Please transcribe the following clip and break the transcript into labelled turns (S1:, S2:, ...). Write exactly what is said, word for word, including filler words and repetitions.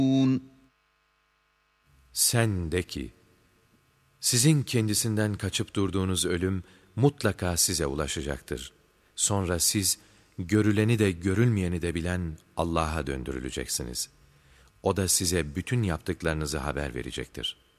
S1: Sen de ki, sizin kendisinden kaçıp durduğunuz ölüm mutlaka size ulaşacaktır. Sonra siz, görüleni de görülmeyeni de bilen Allah'a döndürüleceksiniz. O da size bütün yaptıklarınızı haber verecektir.